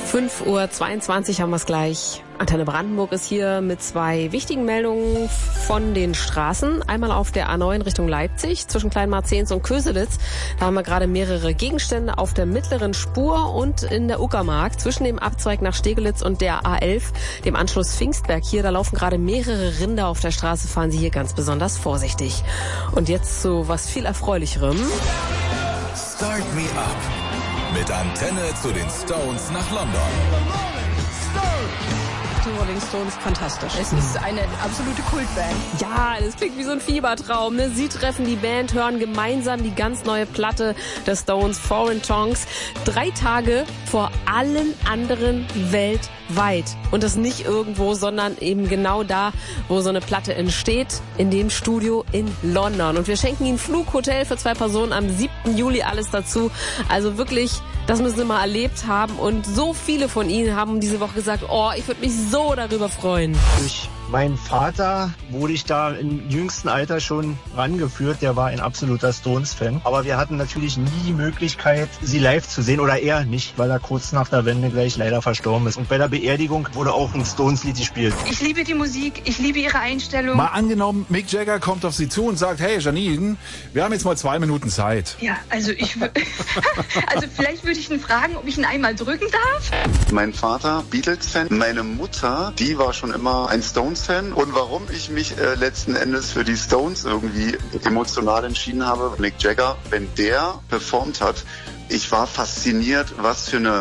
5:22 Uhr haben wir es gleich. Antenne Brandenburg ist hier mit zwei wichtigen Meldungen von den Straßen. Einmal auf der A9 Richtung Leipzig zwischen Kleinmarzens und Köselitz. Da haben wir gerade mehrere Gegenstände auf der mittleren Spur und in der Uckermark zwischen dem Abzweig nach Stegelitz und der A11, dem Anschluss Pfingstberg hier. Da laufen gerade mehrere Rinder auf der Straße. Fahren Sie hier ganz besonders vorsichtig. Und jetzt zu was viel Erfreulicherem. Start me up. Mit Antenne zu den Stones nach London. Die Rolling Stones, fantastisch. Es ist eine absolute Kultband. Ja, das klingt wie so ein Fiebertraum. Ne? Sie treffen die Band, hören gemeinsam die ganz neue Platte der Stones, Foreign Tongues, 3 Tage vor allen anderen weltweit. Und das nicht irgendwo, sondern eben genau da, wo so eine Platte entsteht, in dem Studio in London. Und wir schenken Ihnen Flug, Hotel für 2 Personen am 7. Juli, alles dazu. Also wirklich, das müssen Sie mal erlebt haben. Und so viele von Ihnen haben diese Woche gesagt, oh, ich würde mich so darüber freuen. Durch meinen Vater wurde ich da im jüngsten Alter schon rangeführt. Der war ein absoluter Stones-Fan. Aber wir hatten natürlich nie die Möglichkeit, sie live zu sehen. Oder er nicht, weil er kurz nach der Wende gleich leider verstorben ist. Und bei der Beerdigung wurde auch ein Stones-Lied gespielt. Ich liebe die Musik, ich liebe ihre Einstellung. Mal angenommen, Mick Jagger kommt auf Sie zu und sagt, hey Janine, wir haben jetzt mal 2 Minuten Zeit. Ja, also also vielleicht würde ich ihn fragen, ob ich ihn einmal drücken darf. Mein Vater, Beatles-Fan. Meine Mutter, die war schon immer ein Stones-Fan. Und warum ich mich letzten Endes für die Stones irgendwie emotional entschieden habe, Mick Jagger, wenn der performt hat, ich war fasziniert, was für eine